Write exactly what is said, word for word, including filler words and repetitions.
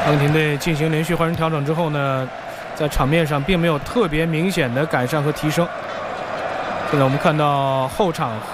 阿根廷队进行连续换人调整之后呢，在场面上并没有特别明显的改善和提升。现在我们看到后场